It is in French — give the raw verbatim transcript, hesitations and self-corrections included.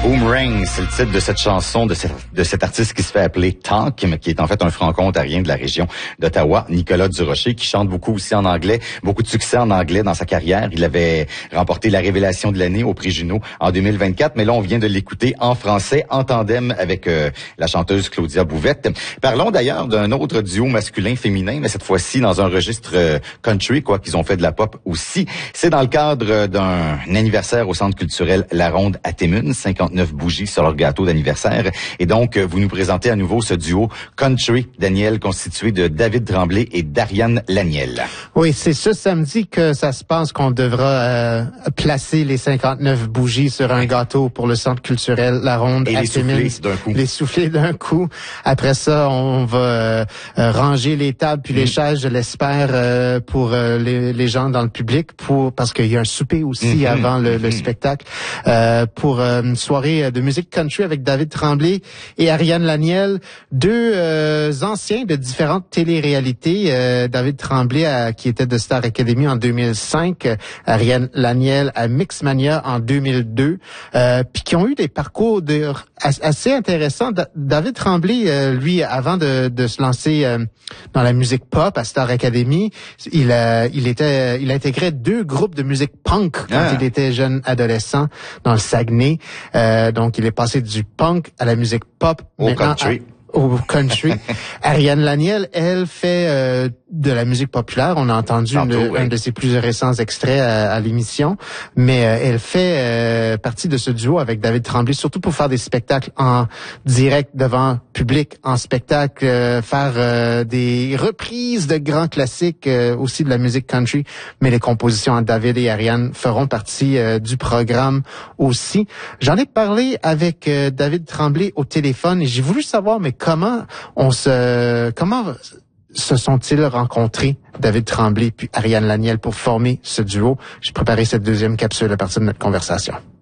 Boomerang, c'est le titre de cette chanson de, cette, de cet artiste qui se fait appeler Tank, mais qui est en fait un franco-ontarien de la région d'Ottawa, Nicolas Durocher, qui chante beaucoup aussi en anglais, beaucoup de succès en anglais dans sa carrière. Il avait remporté la révélation de l'année au prix Juno en deux mille vingt-quatre, mais là on vient de l'écouter en français, en tandem avec euh, la chanteuse Claudia Bouvette. Parlons d'ailleurs d'un autre duo masculin-féminin, mais cette fois-ci dans un registre euh, country, quoi, qu'ils ont fait de la pop aussi. C'est dans le cadre d'un anniversaire au Centre culturel La Ronde à Timmins, cinquante-neuf bougies sur leur gâteau d'anniversaire. Et donc, vous nous présentez à nouveau ce duo country, Daniel, constitué de David Tremblay et d'Ariane Laniel. Oui, c'est ce samedi que ça se passe qu'on devra euh, placer les cinquante-neuf bougies sur un gâteau pour le Centre culturel La Ronde et à les Timmins. souffler d'un coup. Les souffler d'un coup. Après ça, on va euh, ranger les tables puis mmh. les chaises, je l'espère, euh, pour euh, les, les gens dans le public, pour parce qu'il y a un souper aussi mmh. avant le, le mmh. spectacle, euh, pour euh, une soirée de musique country avec David Tremblay et Ariane Laniel, deux euh, anciens de différentes téléréalités. Euh, David Tremblay, à, qui était de Star Academy en deux mille cinq, Ariane Laniel à Mixmania en deux mille deux, euh, puis qui ont eu des parcours de, assez intéressants. Da- David Tremblay, euh, lui, avant de, de se lancer euh, dans la musique pop à Star Academy, il a, il était, il a intégré deux groupes de musique punk quand ah. il était jeune adolescent dans le Saguenay. Euh, donc, il est passé du punk à la musique pop. Au country. À, au country. Ariane Laniel, elle fait euh, de la musique populaire. On a entendu Tantôt, une, oui. un de ses plus récents extraits à, à l'émission. Mais euh, elle fait euh, partie de ce duo avec David Tremblay, surtout pour faire des spectacles en direct devant public, en spectacle, euh, faire euh, des reprises de grands classiques, euh, aussi de la musique country. Mais les compositions en David et Ariane feront partie euh, du programme aussi. J'en ai parlé avec euh, David Tremblay au téléphone et j'ai voulu savoir, mais comment on se, comment se sont-ils rencontrés, David Tremblay puis Ariane Laniel, pour former ce duo? J'ai préparé cette deuxième capsule à partir de notre conversation.